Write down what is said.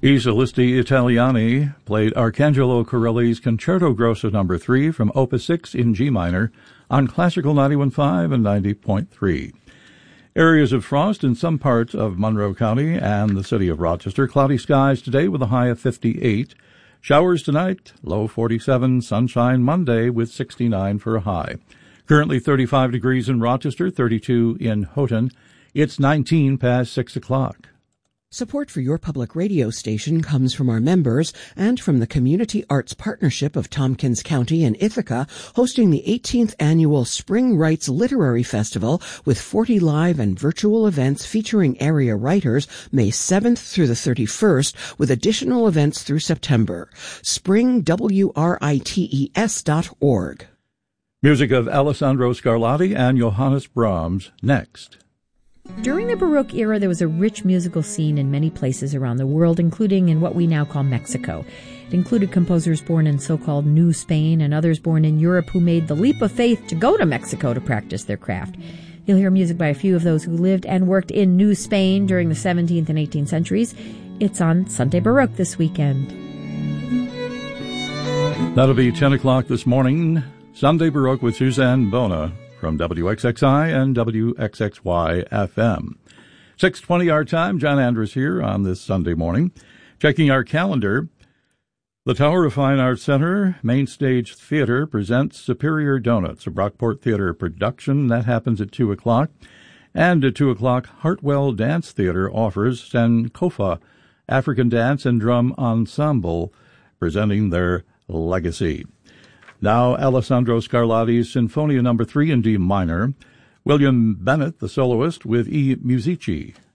I Solisti Italiani played Arcangelo Corelli's Concerto Grosso No. 3 from Opus 6 in G minor on Classical 91.5 and 90.3. Areas of frost in some parts of Monroe County and the city of Rochester. Cloudy skies today with a high of 58. Showers tonight, low 47. Sunshine Monday with 69 for a high. Currently 35 degrees in Rochester, 32 in Houghton. It's 19 past 6 o'clock. Support for your public radio station comes from our members and from the Community Arts Partnership of Tompkins County and Ithaca, hosting the 18th Annual Spring Writes Literary Festival with 40 live and virtual events featuring area writers May 7th through the 31st, with additional events through September. springwrites.org. Music of Alessandro Scarlatti and Johannes Brahms next. During the Baroque era, there was a rich musical scene in many places around the world, including in what we now call Mexico. It included composers born in so-called New Spain and others born in Europe who made the leap of faith to go to Mexico to practice their craft. You'll hear music by a few of those who lived and worked in New Spain during the 17th and 18th centuries. It's on Sunday Baroque this weekend. That'll be 10 o'clock this morning. Sunday Baroque with Suzanne Bona from WXXI and WXXY FM. 6:20 our time. John Andrus here on this Sunday morning. Checking our calendar. The Tower of Fine Arts Center Main Stage Theater presents Superior Donuts, a Brockport Theater production. That happens at 2 o'clock. And at 2 o'clock, Hartwell Dance Theater offers Sankofa African Dance and Drum Ensemble, presenting their Legacy. Now, Alessandro Scarlatti's Sinfonia No. 3 in D minor. William Bennett, the soloist, with I Musici.